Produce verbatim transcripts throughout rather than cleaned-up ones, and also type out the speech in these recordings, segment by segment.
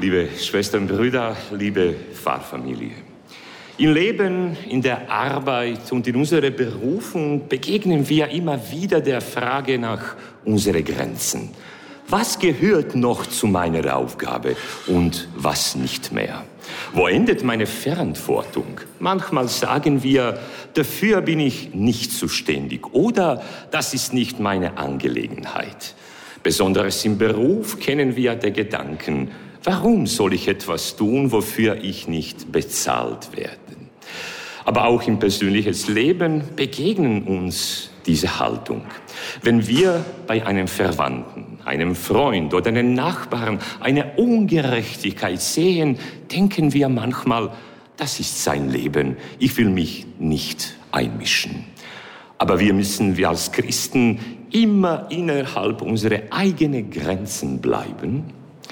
liebe Schwestern, Brüder, liebe Pfarrfamilie. Im Leben, in der Arbeit und in unserer Berufung begegnen wir immer wieder der Frage nach unseren Grenzen. Was gehört noch zu meiner Aufgabe und was nicht mehr? Wo endet meine Verantwortung? Manchmal sagen wir, dafür bin ich nicht zuständig oder das ist nicht meine Angelegenheit. Besonders im Beruf kennen wir den Gedanken, warum soll ich etwas tun, wofür ich nicht bezahlt werde? Aber auch im persönlichen Leben begegnen uns diese Haltung. Wenn wir bei einem Verwandten, einem Freund oder einem Nachbarn eine Ungerechtigkeit sehen, denken wir manchmal, das ist sein Leben, ich will mich nicht einmischen. Aber wir müssen, wir als Christen, immer innerhalb unserer eigenen Grenzen bleiben.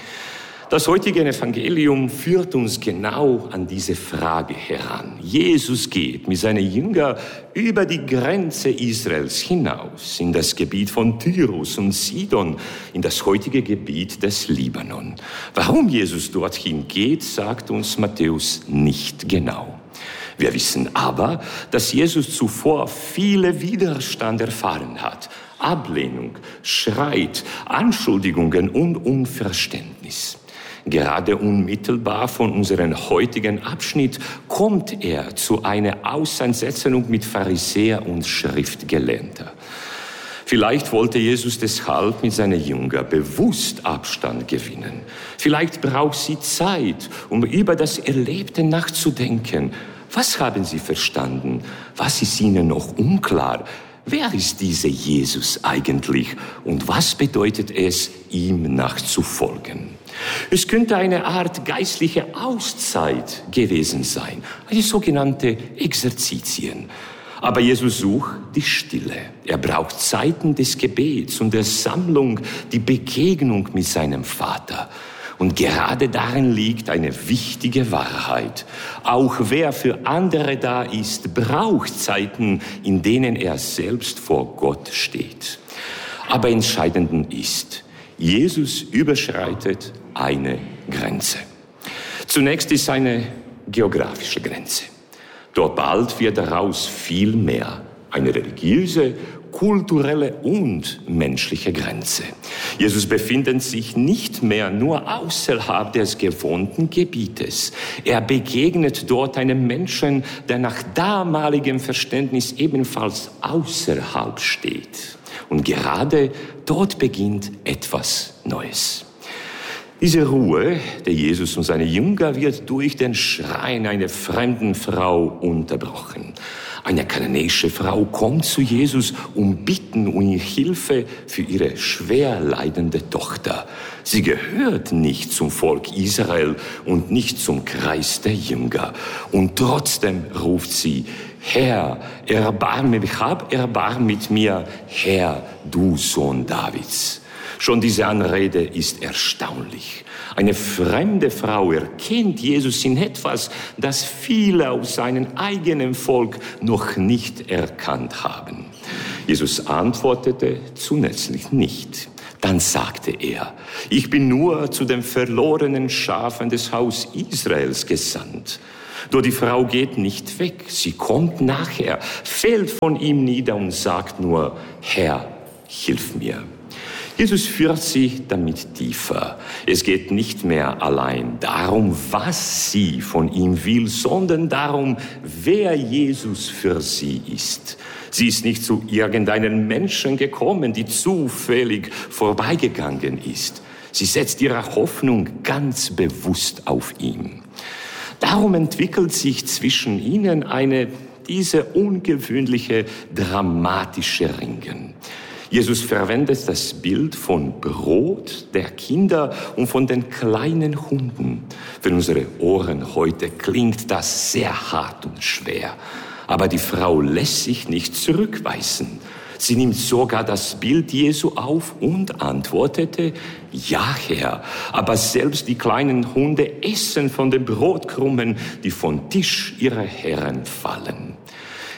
Das heutige Evangelium führt uns genau an diese Frage heran. Jesus geht mit seinen Jüngern über die Grenze Israels hinaus, in das Gebiet von Tyrus und Sidon, in das heutige Gebiet des Libanon. Warum Jesus dorthin geht, sagt uns Matthäus nicht genau. Wir wissen aber, dass Jesus zuvor viele Widerstand erfahren hat. Ablehnung, Streit, Anschuldigungen und Unverständnis. Gerade unmittelbar von unserem heutigen Abschnitt kommt er zu einer Auseinandersetzung mit Pharisäer und Schriftgelehrten. Vielleicht wollte Jesus deshalb mit seinen Jüngern bewusst Abstand gewinnen. Vielleicht braucht sie Zeit, um über das Erlebte nachzudenken. Was haben sie verstanden? Was ist ihnen noch unklar? Wer ist dieser Jesus eigentlich und was bedeutet es, ihm nachzufolgen? Es könnte eine Art geistliche Auszeit gewesen sein, eine sogenannte Exerzitien. Aber Jesus sucht die Stille. Er braucht Zeiten des Gebets und der Sammlung, die Begegnung mit seinem Vater. Und gerade darin liegt eine wichtige Wahrheit. Auch wer für andere da ist, braucht Zeiten, in denen er selbst vor Gott steht. Aber entscheidend ist, Jesus überschreitet eine Grenze. Zunächst ist eine geografische Grenze. Dort bald wird daraus viel mehr. Eine religiöse, kulturelle und menschliche Grenze. Jesus befindet sich nicht mehr nur außerhalb des gewohnten Gebietes. Er begegnet dort einem Menschen, der nach damaligem Verständnis ebenfalls außerhalb steht. Und gerade dort beginnt etwas Neues. Diese Ruhe der Jesus und seine Jünger wird durch den Schreien einer fremden Frau unterbrochen. Eine kananäische Frau kommt zu Jesus und bittet um Hilfe für ihre schwer leidende Tochter. Sie gehört nicht zum Volk Israel und nicht zum Kreis der Jünger. Und trotzdem ruft sie, Herr, erbarme mich, hab Erbarm mit mir, Herr, du Sohn Davids. Schon diese Anrede ist erstaunlich. Eine fremde Frau erkennt Jesus in etwas, das viele aus seinem eigenen Volk noch nicht erkannt haben. Jesus antwortete zunächst nicht. Dann sagte er, ich bin nur zu den verlorenen Schafen des Haus Israels gesandt. Doch die Frau geht nicht weg. Sie kommt nachher, fällt von ihm nieder und sagt nur, Herr, hilf mir. Jesus führt sie damit tiefer. Es geht nicht mehr allein darum, was sie von ihm will, sondern darum, wer Jesus für sie ist. Sie ist nicht zu irgendeinem Menschen gekommen, die zufällig vorbeigegangen ist. Sie setzt ihre Hoffnung ganz bewusst auf ihn. Darum entwickelt sich zwischen ihnen eine, diese ungewöhnliche, dramatische Ringen. Jesus verwendet das Bild von Brot der Kinder und von den kleinen Hunden. Für unsere Ohren heute klingt das sehr hart und schwer. Aber die Frau lässt sich nicht zurückweisen. Sie nimmt sogar das Bild Jesu auf und antwortete, ja Herr, aber selbst die kleinen Hunde essen von den Brotkrumen, die vom Tisch ihrer Herren fallen.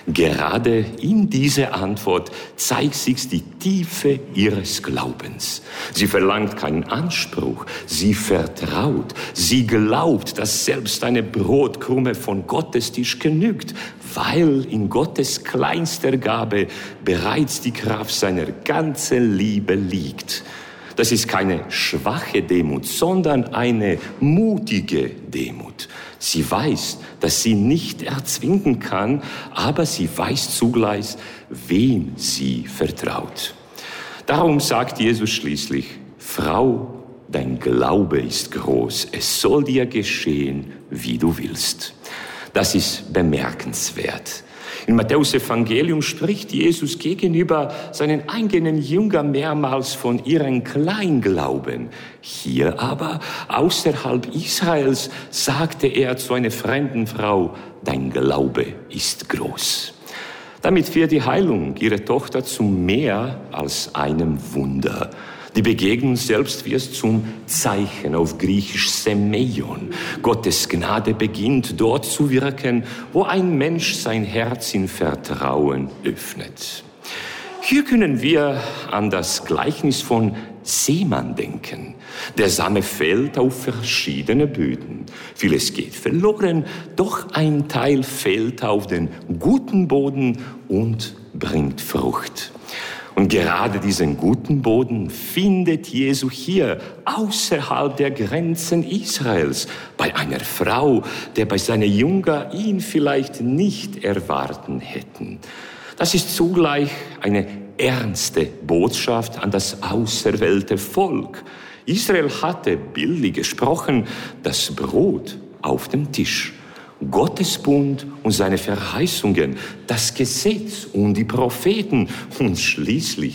Gerade in dieser Antwort zeigt sich die Tiefe ihres Glaubens. Sie verlangt keinen Anspruch, sie vertraut, sie glaubt, dass selbst eine Brotkrume von Gottes Tisch genügt, weil in Gottes kleinster Gabe bereits die Kraft seiner ganzen Liebe liegt. Das ist keine schwache Demut, sondern eine mutige Demut. Sie weiß, dass sie nicht erzwingen kann, aber sie weiß zugleich, wem sie vertraut. Darum sagt Jesus schließlich: Frau, dein Glaube ist groß, es soll dir geschehen, wie du willst. Das ist bemerkenswert. Im Matthäus-Evangelium spricht Jesus gegenüber seinen eigenen Jüngern mehrmals von ihrem Kleinglauben. Hier aber, außerhalb Israels, sagte er zu einer fremden Frau: Dein Glaube ist groß. Damit wird die Heilung ihrer Tochter zu mehr als einem Wunder. Die Begegnung selbst wird zum Zeichen, auf Griechisch Semeion. Gottes Gnade beginnt dort zu wirken, wo ein Mensch sein Herz in Vertrauen öffnet. Hier können wir an das Gleichnis von Seemann denken. Der Same fällt auf verschiedene Böden. Vieles geht verloren, doch ein Teil fällt auf den guten Boden und bringt Frucht. Und gerade diesen guten Boden findet Jesu hier außerhalb der Grenzen Israels bei einer Frau, der bei seinen Jüngern ihn vielleicht nicht erwarten hätten. Das ist zugleich eine ernste Botschaft an das auserwählte Volk. Israel hatte bildlich gesprochen das Brot auf dem Tisch. Gottes Bund und seine Verheißungen, das Gesetz und die Propheten und schließlich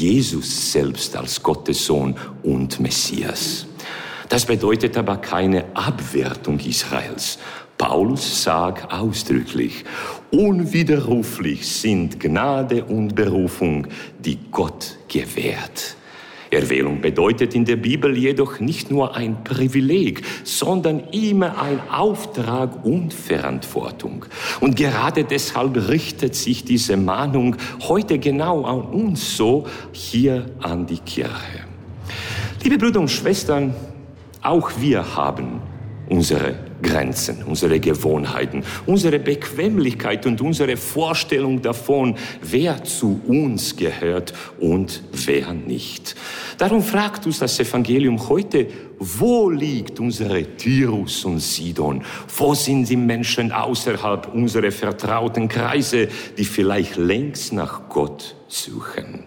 Jesus selbst als Gottes Sohn und Messias. Das bedeutet aber keine Abwertung Israels. Paulus sagt ausdrücklich: Unwiderruflich sind Gnade und Berufung, die Gott gewährt. Erwählung bedeutet in der Bibel jedoch nicht nur ein Privileg, sondern immer ein Auftrag und Verantwortung. Und gerade deshalb richtet sich diese Mahnung heute genau an uns so, hier an die Kirche. Liebe Brüder und Schwestern, auch wir haben unsere Grenzen, unsere Gewohnheiten, unsere Bequemlichkeit und unsere Vorstellung davon, wer zu uns gehört und wer nicht. Darum fragt uns das Evangelium heute: Wo liegt unsere Tyrus und Sidon? Wo sind die Menschen außerhalb unserer vertrauten Kreise, die vielleicht längst nach Gott suchen?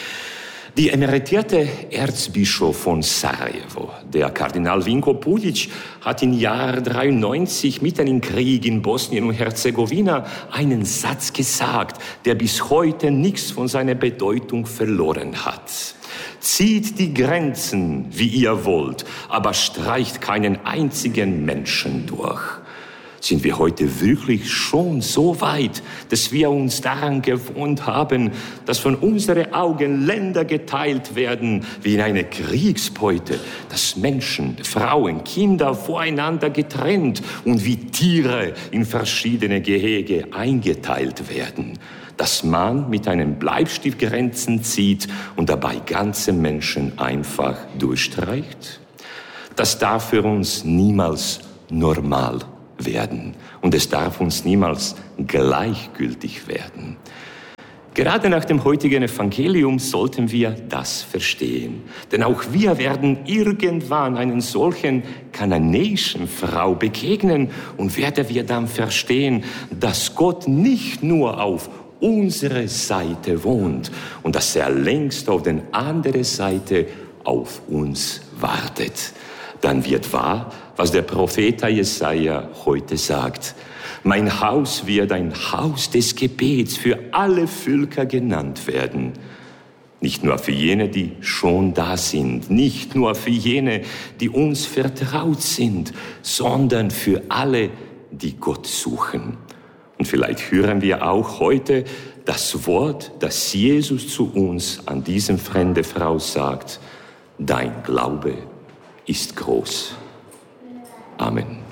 Die emeritierte Erzbischof von Sarajevo, der Kardinal Vinko Pulic, hat im Jahr dreiundneunzig mitten im Krieg in Bosnien und Herzegowina einen Satz gesagt, der bis heute nichts von seiner Bedeutung verloren hat. Zieht die Grenzen, wie ihr wollt, aber streicht keinen einzigen Menschen durch. Sind wir heute wirklich schon so weit, dass wir uns daran gewohnt haben, dass von unseren Augen Länder geteilt werden wie in eine Kriegsbeute, dass Menschen, Frauen, Kinder voreinander getrennt und wie Tiere in verschiedene Gehege eingeteilt werden, dass man mit einem Bleistift Grenzen zieht und dabei ganze Menschen einfach durchstreicht? Das darf für uns niemals normal werden. Und es darf uns niemals gleichgültig werden. Gerade nach dem heutigen Evangelium sollten wir das verstehen. Denn auch wir werden irgendwann einen solchen kananäischen Frau begegnen und werden wir dann verstehen, dass Gott nicht nur auf unserer Seite wohnt und dass er längst auf der anderen Seite auf uns wartet. Dann wird wahr, was der Prophet Jesaja heute sagt: Mein Haus wird ein Haus des Gebets für alle Völker genannt werden. Nicht nur für jene, die schon da sind, nicht nur für jene, die uns vertraut sind, sondern für alle, die Gott suchen. Und vielleicht hören wir auch heute das Wort, das Jesus zu uns an diese fremde Frau sagt: Dein Glaube ist groß. Amen.